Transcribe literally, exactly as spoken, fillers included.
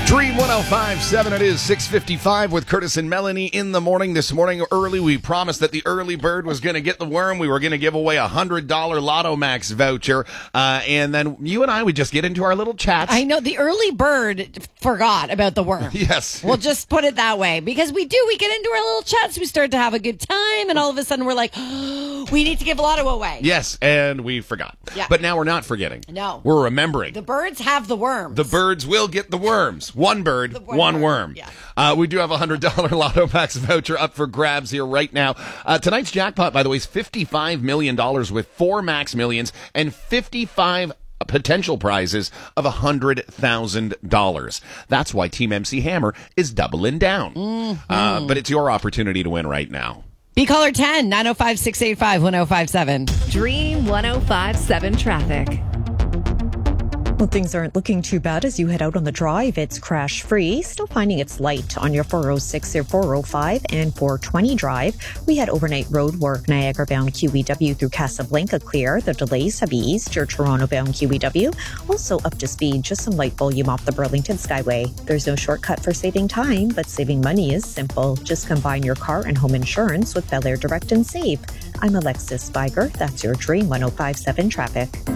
Dream one oh five point seven, it is six fifty-five with Curtis and Melanie in the morning. This morning early, we promised that the early bird was going to get the worm. We were going to give away a one hundred dollars Lotto Max voucher. Uh, and then you and I would just get into our little chats. I know, the early bird forgot about the worm. Yes. We'll just put it that way. Because we do, we get into our little chats, we start to have a good time, and all of a sudden we're like, oh, we need to give Lotto away. Yes, and we forgot. Yeah. But now we're not forgetting. No. We're remembering. The birds have the worms. The birds will get the worms. One bird, one one worm. worm. Yeah. Uh, we do have a one hundred dollars Lotto Max voucher up for grabs here right now. Uh, tonight's jackpot, by the way, is fifty-five million dollars with four Max Millions and fifty-five potential prizes of one hundred thousand dollars. That's why Team M C Hammer is doubling down. Mm-hmm. Uh, but it's your opportunity to win right now. Be caller ten, nine oh five, six eight five, one oh five seven. Dream one oh five point seven traffic. Well, things aren't looking too bad as you head out on the drive. It's crash free. Still finding it's light on your four oh six or four oh five and four twenty drive. We had overnight road work, Niagara bound Q E W through Casablanca clear. The delays have eased. Your Toronto bound Q E W also up to speed. Just some light volume off the Burlington Skyway. There's no shortcut for saving time, but saving money is simple. Just combine your car and home insurance with Bel Air Direct and Save. I'm Alexis Spiger. That's your Dream one oh five point seven traffic.